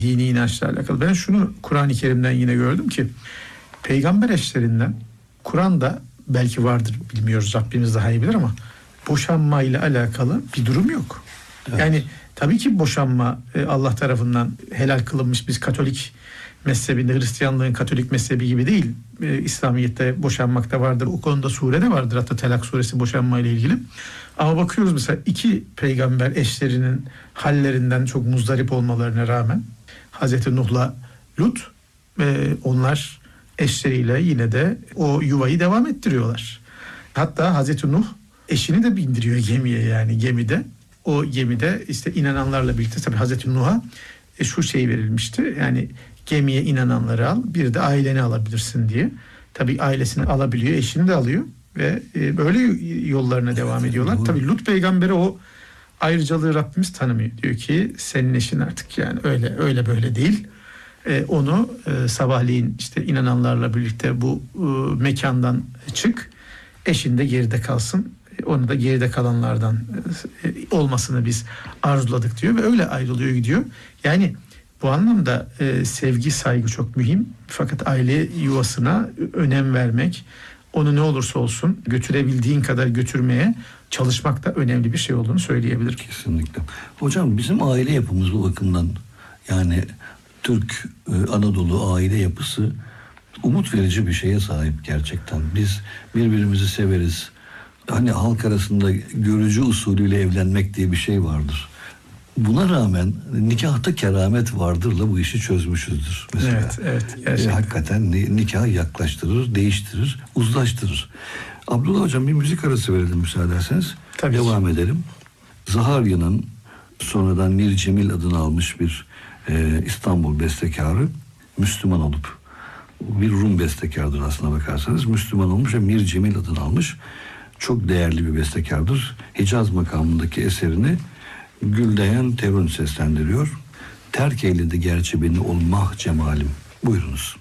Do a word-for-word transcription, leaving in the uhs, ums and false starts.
dini inançla alakalı. Ben şunu Kur'an-ı Kerim'den yine gördüm ki peygamber eşlerinden Kur'an'da belki vardır, bilmiyoruz, Rabbimiz daha iyi bilir, ama boşanma ile alakalı bir durum yok. Evet. Yani tabii ki boşanma Allah tarafından helal kılınmış. Biz Katolik mezhebinde, Hristiyanlığın Katolik mezhebi gibi değil. İslamiyet'te boşanmak da vardır. O konuda surede vardır. Hatta Telak suresi boşanma ile ilgili. Ama bakıyoruz mesela iki peygamber eşlerinin hallerinden çok muzdarip olmalarına rağmen Hazreti Nuh'la Lut, e, onlar eşleriyle yine de o yuvayı devam ettiriyorlar. Hatta Hazreti Nuh eşini de bindiriyor gemiye, yani gemide. O gemide işte inananlarla birlikte, tabii Hazreti Nuh'a e, şu şey verilmişti. Yani gemiye inananları al, bir de aileni alabilirsin diye. Tabii ailesini alabiliyor, eşini de alıyor ve e, böyle yollarına devam ediyorlar. Doğru. Tabii Lut peygambere o ayrıcalığı Rabbimiz tanımıyor. Diyor ki senin eşin artık yani öyle öyle böyle değil. E, onu e, sabahleyin işte inananlarla birlikte bu e, mekandan çık. Eşin de geride kalsın. E, onu da geride kalanlardan e, olmasını biz arzuladık diyor ve öyle ayrılıyor gidiyor. Yani bu anlamda e, sevgi, saygı çok mühim. Fakat aile yuvasına önem vermek, onu ne olursa olsun götürebildiğin kadar götürmeye çalışmak da önemli bir şey olduğunu söyleyebilirim. Kesinlikle. Hocam bizim aile yapımız bu bakımdan, yani Türk e, Anadolu aile yapısı umut verici bir şeye sahip gerçekten. Biz birbirimizi severiz. Hani halk arasında görücü usulüyle evlenmek diye bir şey vardır. Buna rağmen nikahta keramet vardırla bu işi çözmüşüzdür. Mesela. Evet, evet. Gerçekten. E, hakikaten nikah yaklaştırır, değiştirir, uzlaştırır. Abdullah Hocam bir müzik arası verelim müsaade ederseniz. Tabii Devam ki. edelim. Zaharya'nın sonradan Mir Cemil adını almış bir e, İstanbul bestekarı, Müslüman olup, bir Rum bestekardır aslına bakarsanız, Müslüman olmuş ve Mir Cemil adını almış. Çok değerli bir bestekardır. Hicaz makamındaki eserini Güldeyen Terun seslendiriyor. Terk eyledi gerçi beni olmah cemalim. Buyurunuz.